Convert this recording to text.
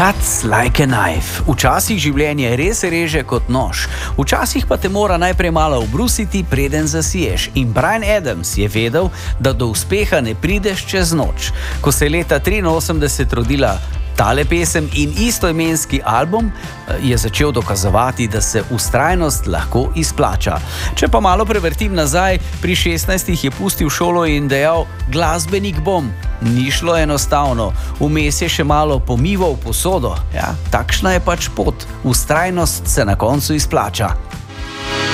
Cuts like a knife. Včasih življenje res reže kot nož, včasih pa te mora najprej malo obrusiti, preden zasiješ. In Bryan Adams je vedel, da do uspeha ne prideš čez noč. Ko se je leta 1983 rodila tale pesem in istoimenski album, je začel dokazovati, da se vztrajnost lahko izplača. Če pa malo prevrtim nazaj, pri 16 je pustil šolo in dejal: glasbenik bom. Ni šlo enostavno, vmes je še malo pomival posodo. Ja, takšna je pač pot, vztrajnost se na koncu izplača.